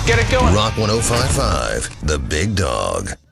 Get it going. Rock 105.5, The Big Dog.